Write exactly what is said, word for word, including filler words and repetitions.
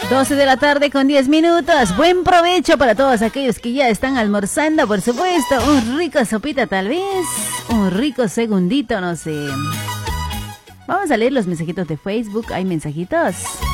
doce de la tarde con diez minutos. Buen provecho para todos aquellos que ya están almorzando, por supuesto. Un rico sopita tal vez. Un rico segundito, no sé. Vamos a leer los mensajitos de Facebook. ¿Hay mensajitos?